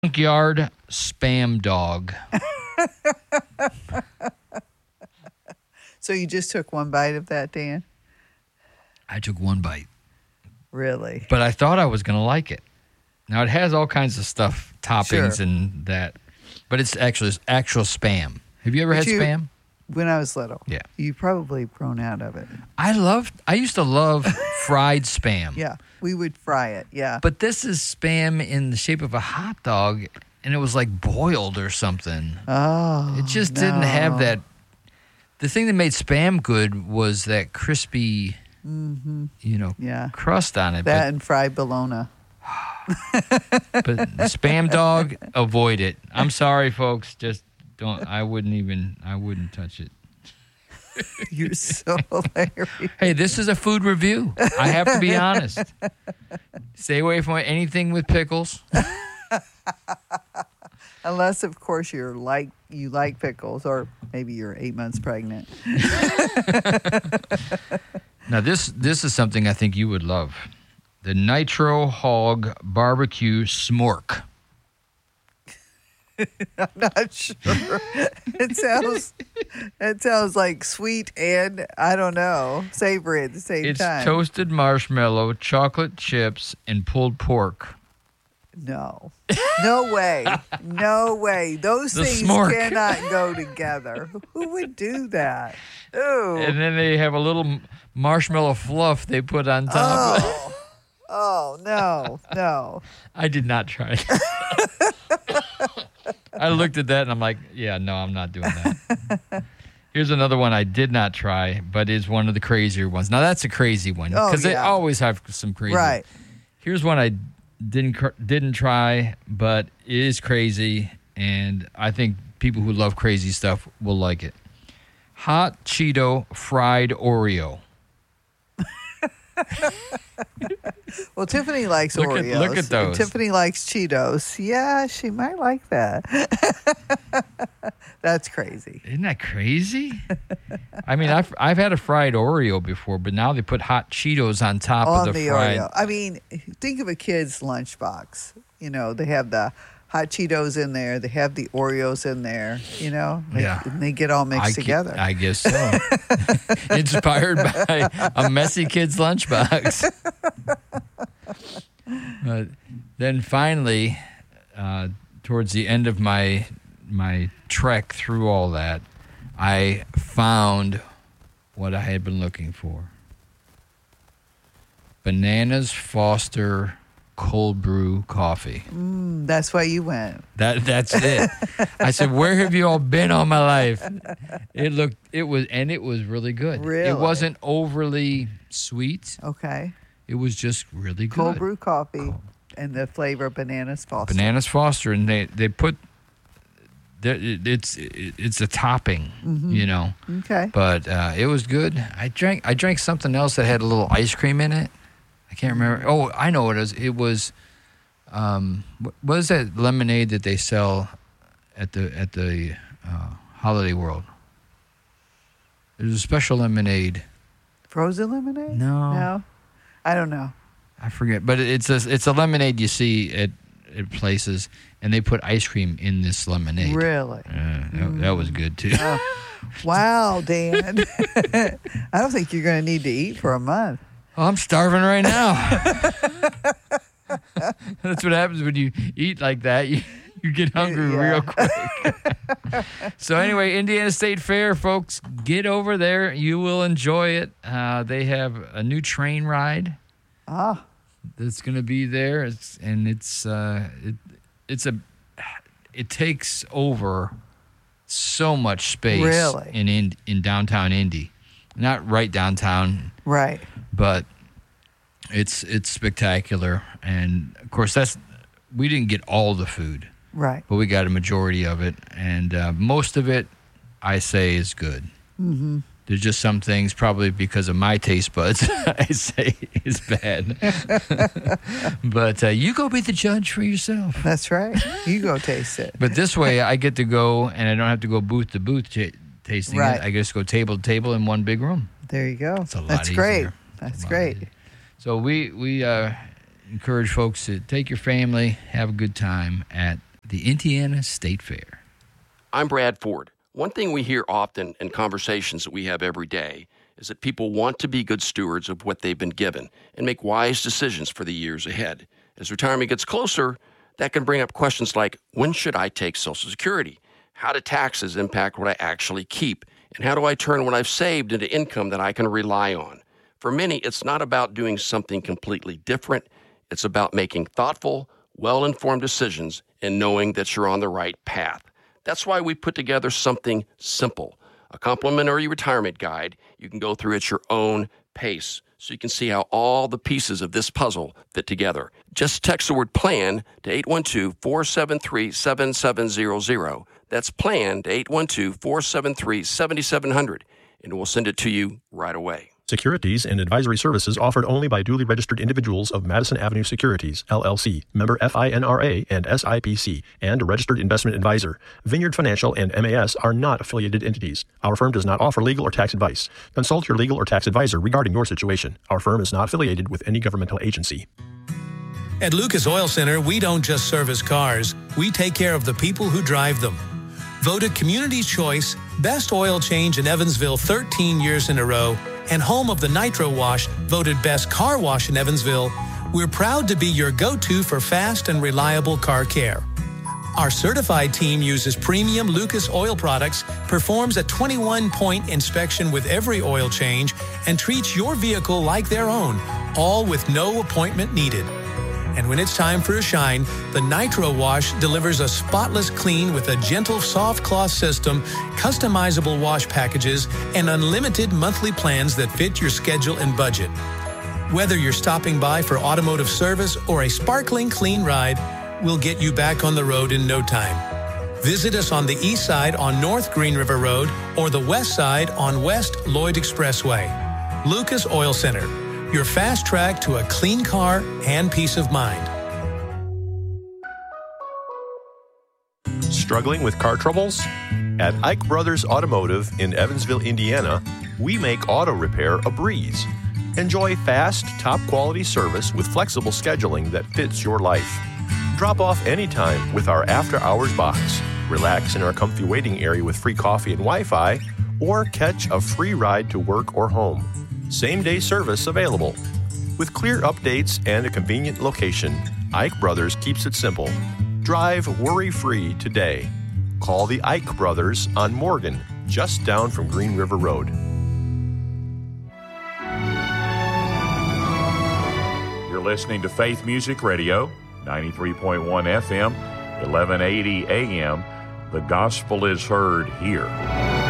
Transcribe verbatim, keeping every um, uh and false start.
Junkyard spam dog. So you just took one bite of that, Dan? I took one bite, Really? but I thought I was going to like it. Now, it has all kinds of stuff, toppings Sure. and that, but it's actually actual spam. Have you ever But had you- spam? When I was little. Yeah. You probably grown out of it. I loved, I used to love fried spam. Yeah. We would fry it. Yeah. But this is spam in the shape of a hot dog, and it was like boiled or something. Oh. It just didn't have no. that. The thing that made spam good was that crispy, Mm-hmm. you know, Yeah. crust on it. That and fried bologna. But, but spam dog, avoid it. I'm sorry, folks. Just don't. I wouldn't even. I wouldn't touch it. You're so hilarious. Hey, this is a food review. I have to be honest. Stay away from anything with pickles. Unless, of course, you're like you like pickles, or maybe you're eight months pregnant. Now, this this is something I think you would love. The Nitro Hog Barbecue Smork. I'm not sure. It sounds it sounds like sweet and I don't know, savory at the same It's time. toasted marshmallow, chocolate chips, and pulled pork. No. No way. No way. Those The things smork. cannot go together. Who would do that? Ooh. And then they have a little m- marshmallow fluff they put on top. Oh. Oh, no. No. I did not try it. I looked at that and I'm like, yeah, no, I'm not doing that. Here's another one I did not try, but is one of the crazier ones. Now, that's a crazy one Oh, because they yeah. always have some crazy. Right. Here's one I didn't cr- didn't try, but it is crazy, and I think people who love crazy stuff will like it. Hot Cheeto fried Oreo. Well, Tiffany likes Look at- Oreos. look at those. Tiffany likes Cheetos. Yeah, she might like that. That's crazy. Isn't that crazy? I mean, I've I've had a fried Oreo before, but now they put hot Cheetos on top On of the, the fried. Oreo. I mean, think of a kid's lunchbox. You know, they have the hot Cheetos in there. They have the Oreos in there. You know, they, Yeah. and they get all mixed I ge- together. I guess so. Inspired by a messy kid's lunchbox. But then finally, uh, towards the end of my my trek through all that, I found what I had been looking for. Bananas Foster cold brew coffee. Mm, that's why you went. That that's it. I said, "Where have you all been all my life?" It looked, it was, and it was really good. Really? It wasn't overly sweet. Okay. It was just really good. Cold brew coffee Cold. and the flavor of Bananas Foster. Bananas Foster, and they they put, the- it's it's a topping, Mm-hmm. you know. Okay. But uh, it was good. I drank I drank something else that had a little ice cream in it. I can't remember. Oh, I know what it was. It was, um, what what is that lemonade that they sell at the at the uh, Holiday World? There's a special lemonade. Frozen lemonade? No. No. I don't know. I forget, but it's a it's a lemonade you see at, at places, and they put ice cream in this lemonade. Really? Uh, that, that was good too. Oh. Wow, Dan. I don't think you're going to need to eat for a month. Oh, I'm starving right now. That's what happens when you eat like that. You you get hungry Yeah. real quick. So anyway, Indiana State Fair, folks, get over there. You will enjoy it. Uh, they have a new train ride Ah, that's going to be there, it's, and it's uh, it, it's a it takes over so much space Really? in, in in downtown Indy, not right downtown, right. but it's it's spectacular. And of course, that's we didn't get all the food, Right. but we got a majority of it, and uh, most of it, I say, is good. Mm-hmm. There's just some things, probably because of my taste buds, I say is bad. But uh, you go be the judge for yourself. That's right. You go taste it. But this way, I get to go, and I don't have to go booth to booth ch- tasting Right. it. I just go table to table in one big room. There you go. It's a lot That's great. easier. That's It's a lot great. easier. So we we uh, encourage folks to take your family, have a good time at the Indiana State Fair. I'm Brad Ford. One thing we hear often in conversations that we have every day is that people want to be good stewards of what they've been given and make wise decisions for the years ahead. As retirement gets closer, that can bring up questions like, when should I take Social Security? How do taxes impact what I actually keep? And how do I turn what I've saved into income that I can rely on? For many, it's not about doing something completely different. It's about making thoughtful, well-informed decisions and knowing that you're on the right path. That's why we put together something simple, a complimentary retirement guide you can go through at your own pace so you can see how all the pieces of this puzzle fit together. Just text the word PLAN to eight one two, four seven three, seven seven zero zero. That's PLAN to eight one two, four seven three, seven seven zero zero, and we'll send it to you right away. Securities and advisory services offered only by duly registered individuals of Madison Avenue Securities, L L C, member FINRA and S I P C, and a registered investment advisor. Vineyard Financial and M A S are not affiliated entities. Our firm does not offer legal or tax advice. Consult your legal or tax advisor regarding your situation. Our firm is not affiliated with any governmental agency. At Lucas Oil Center, we don't just service cars. We take care of the people who drive them. Voted Community's Choice Best Oil Change in Evansville thirteen years in a row, and home of the Nitro Wash, voted Best Car Wash in Evansville, we're proud to be your go-to for fast and reliable car care. Our certified team uses premium Lucas oil products, performs a twenty-one point inspection with every oil change, and treats your vehicle like their own, all with no appointment needed. And when it's time for a shine, the Nitro Wash delivers a spotless clean with a gentle soft cloth system, customizable wash packages, and unlimited monthly plans that fit your schedule and budget. Whether you're stopping by for automotive service or a sparkling clean ride, we'll get you back on the road in no time. Visit us on the east side on North Green River Road or the west side on West Lloyd Expressway. Lucas Oil Center, your fast track to a clean car and peace of mind. Struggling with car troubles? At Ike Brothers Automotive in Evansville, Indiana, we make auto repair a breeze. Enjoy fast, top-quality service with flexible scheduling that fits your life. Drop off anytime with our after-hours box. Relax in our comfy waiting area with free coffee and Wi-Fi, or catch a free ride to work or home. Same-day service available. With clear updates and a convenient location, Ike Brothers keeps it simple. Drive worry-free today. Call the Ike Brothers on Morgan, just down from Green River Road. You're listening to Faith Music Radio, ninety-three point one F M, eleven eighty A M. The gospel is heard here.